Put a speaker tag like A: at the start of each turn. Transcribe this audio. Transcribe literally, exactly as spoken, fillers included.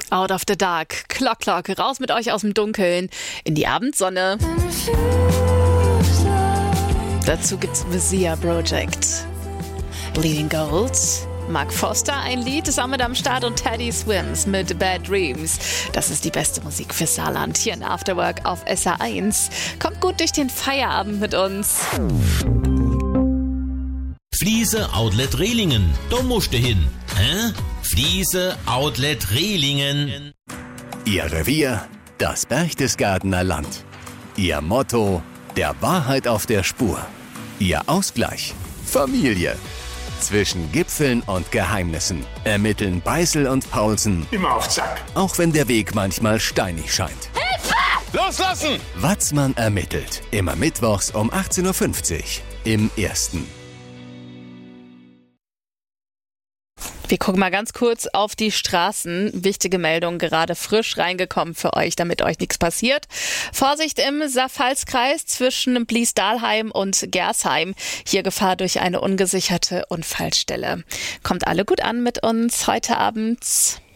A: Out of the Dark, Clock Clock, raus mit euch aus dem Dunkeln, in die Abendsonne. Dazu gibt's The Sia Project, Bleeding Gold, Mark Foster, ein Lied, ist auch mit am Start, und Teddy Swims mit Bad Dreams. Das ist die beste Musik für Saarland hier in Afterwork auf S R eins. Kommt gut durch den Feierabend mit uns.
B: Fliese Outlet Rehlingen, da musst du hin. Hä? Fliese Outlet Rehlingen.
C: Ihr Revier, das Berchtesgadener Land. Ihr Motto, der Wahrheit auf der Spur. Ihr Ausgleich, Familie. Zwischen Gipfeln und Geheimnissen ermitteln Beißel und Paulsen.
D: Immer auf Zack.
C: Auch wenn der Weg manchmal steinig scheint.
D: Hilfe! Loslassen!
C: Watzmann ermittelt. Immer mittwochs um achtzehn Uhr fünfzig im Ersten.
A: Wir gucken mal ganz kurz auf die Straßen. Wichtige Meldung, gerade frisch reingekommen für euch, damit euch nichts passiert. Vorsicht im Saarpfalz-Kreis zwischen Bliesdahlheim und Gersheim. Hier Gefahr durch eine ungesicherte Unfallstelle. Kommt alle gut an mit uns heute Abend.